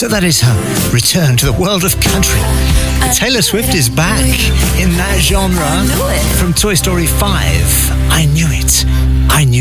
So that is her return to the world of country. Taylor Swift is back in that genre from Toy Story 5. I knew it. I knew